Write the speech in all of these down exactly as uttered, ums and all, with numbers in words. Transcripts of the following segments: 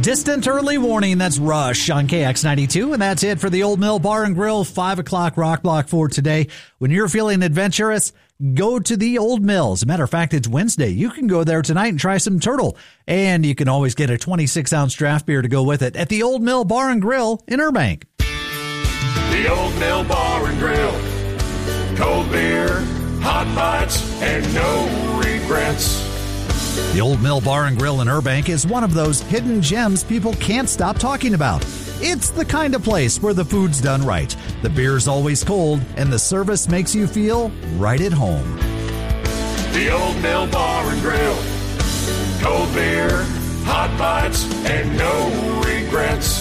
Distant Early Warning. That's Rush on K X ninety-two. And that's it for the Old Mill Bar and Grill five o'clock rock block for today. When you're feeling adventurous, go to the Old Mill. As a matter of fact, it's Wednesday. You can go there tonight and try some turtle. And you can always get a twenty-six ounce draft beer to go with it at the Old Mill Bar and Grill in Burbank. The Old Mill Bar and Grill. Cold beer, hot bites, and no regrets. The Old Mill Bar and Grill in Burbank is one of those hidden gems people can't stop talking about. It's the kind of place where the food's done right, the beer's always cold, and the service makes you feel right at home. The Old Mill Bar and Grill. Cold beer, hot bites, and no regrets.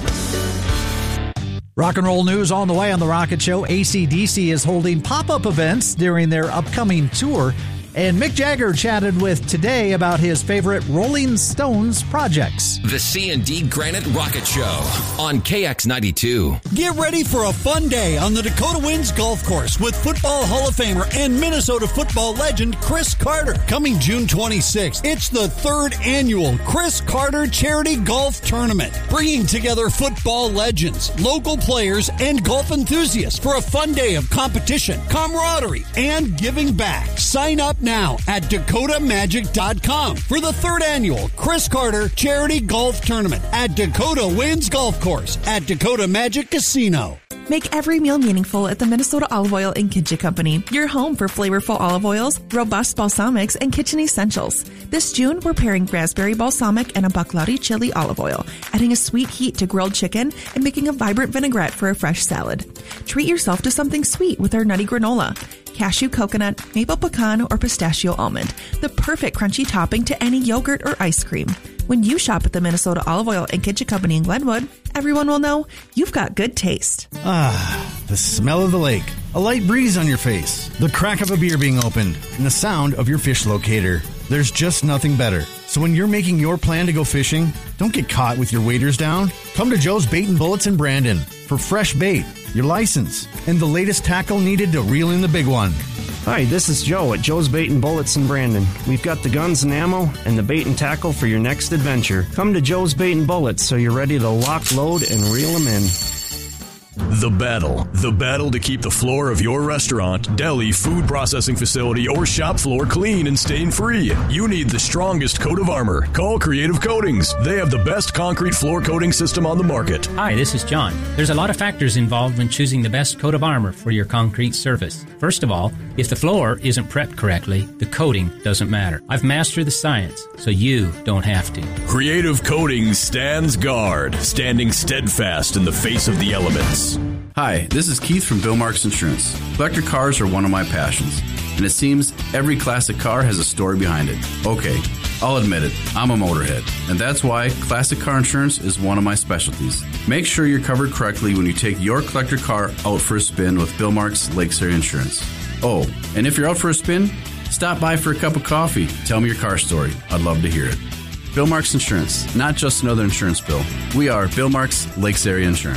Rock and roll news on the way on The Rocket Show. A C D C is holding pop-up events during their upcoming tour. And Mick Jagger chatted with Today about his favorite Rolling Stones projects. The C and D Granite Rocket Show on K X ninety-two. Get ready for a fun day on the Dakota Winds Golf Course with Football Hall of Famer and Minnesota football legend Chris Carter. Coming June twenty-sixth, it's the third annual Chris Carter Charity Golf Tournament, bringing together football legends, local players, and golf enthusiasts for a fun day of competition, camaraderie, and giving back. Sign up now at dakota magic dot com for the third annual Chris Carter Charity Golf Tournament at Dakota Winds Golf Course at Dakota Magic Casino. Make every meal meaningful at the Minnesota Olive Oil and Kitchen Company, your home for flavorful olive oils, robust balsamics, and kitchen essentials. This June, we're pairing raspberry balsamic and a Bucklaudy chili olive oil, adding a sweet heat to grilled chicken and making a vibrant vinaigrette for a fresh salad. Treat yourself to something sweet with our nutty granola. Cashew coconut, maple pecan, or pistachio almond, the perfect crunchy topping to any yogurt or ice cream. When you shop at the Minnesota Olive Oil and Kitchen Company in Glenwood, everyone will know you've got good taste. Ah, the smell of the lake, a light breeze on your face, the crack of a beer being opened, and the sound of your fish locator. There's just nothing better. So when you're making your plan to go fishing, don't get caught with your waders down. Come to Joe's Bait and Bullets in Brandon for fresh bait, your license, and the latest tackle needed to reel in the big one. Hi, this is Joe at Joe's Bait and Bullets in Brandon. We've got the guns and ammo and the bait and tackle for your next adventure. Come to Joe's Bait and Bullets so you're ready to lock, load, and reel them in. The battle. The battle to keep the floor of your restaurant, deli, food processing facility, or shop floor clean and stain-free. You need the strongest coat of armor. Call Creative Coatings. They have the best concrete floor coating system on the market. Hi, this is John. There's a lot of factors involved when choosing the best coat of armor for your concrete surface. First of all, if the floor isn't prepped correctly, the coating doesn't matter. I've mastered the science, so you don't have to. Creative Coatings stands guard, standing steadfast in the face of the elements. Hi, this is Keith from Bill Marks Insurance. Collector cars are one of my passions, and it seems every classic car has a story behind it. Okay, I'll admit it, I'm a motorhead, and that's why classic car insurance is one of my specialties. Make sure you're covered correctly when you take your collector car out for a spin with Bill Marks Lakes Area Insurance. Oh, and if you're out for a spin, stop by for a cup of coffee. Tell me your car story. I'd love to hear it. Bill Marks Insurance, not just another insurance bill. We are Bill Marks Lakes Area Insurance.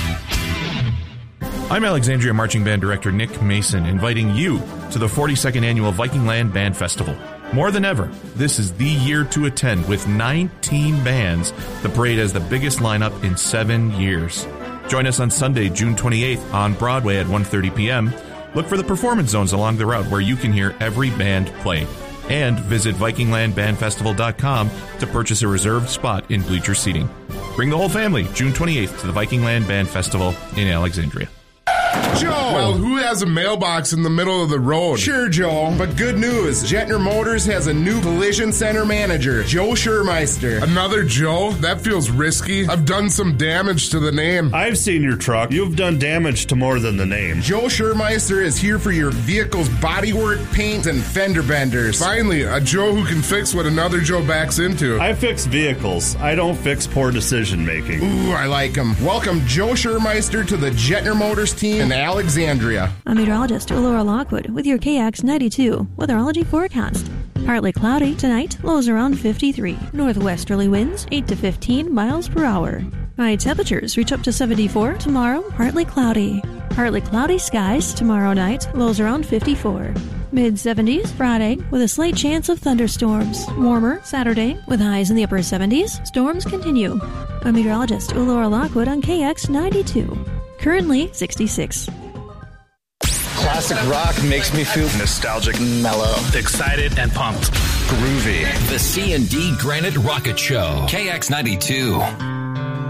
I'm Alexandria Marching Band Director Nick Mason, inviting you to the forty-second Annual Viking Land Band Festival. More than ever, this is the year to attend. With nineteen bands, the parade has the biggest lineup in seven years. Join us on Sunday, June twenty-eighth on Broadway at one thirty p.m. Look for the performance zones along the route where you can hear every band play. And visit Viking Land Band Festival dot com to purchase a reserved spot in bleacher seating. Bring the whole family, June twenty-eighth, to the Viking Land Band Festival in Alexandria. Joe! Well, who has a mailbox in the middle of the road? Sure, Joe, but good news. Jetner Motors has a new collision center manager, Joe Schurmeister. Another Joe? That feels risky. I've done some damage to the name. I've seen your truck. You've done damage to more than the name. Joe Schurmeister is here for your vehicle's bodywork, paint, and fender benders. Finally, a Joe who can fix what another Joe backs into. I fix vehicles. I don't fix poor decision making. Ooh, I like him. Welcome Joe Schurmeister to the Jetner Motors team in Alexandria. I'm meteorologist Laura Lockwood with your K X ninety-two weatherology forecast. Partly cloudy tonight, lows around fifty-three. Northwesterly winds eight to fifteen miles per hour. High temperatures reach up to seventy-four tomorrow, partly cloudy. Partly cloudy skies tomorrow night, lows around fifty-four. Mid seventies Friday with a slight chance of thunderstorms. Warmer Saturday with highs in the upper seventies. Storms continue. I'm meteorologist Laura Lockwood on K X ninety-two. Currently sixty-six. Classic rock makes me feel nostalgic, mellow, excited, and pumped. Groovy. The C and D Granite Rocket Show. K X ninety-two.